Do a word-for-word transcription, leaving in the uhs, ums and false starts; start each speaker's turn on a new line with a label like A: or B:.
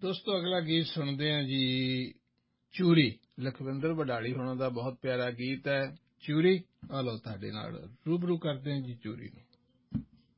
A: ਦੋਸਤੋ ਅਗਲਾ ਗੀਤ ਸੁਣਦੇ ਹਾਂ ਜੀ ਚੂਰੀ ਲਖਵਿੰਦਰ ਵਡਾਲੀ ਹੋਣਾ ਦਾ ਬਹੁਤ ਪਿਆਰਾ ਗੀਤ ਹੈ ਚੂਰੀ ਆ ਲਓ ਤੁਹਾਡੇ ਨਾਲ ਰੂਬਰੂ ਕਰਦੇ ਹਾਂ ਜੀ ਚੂਰੀ ਨੂੰ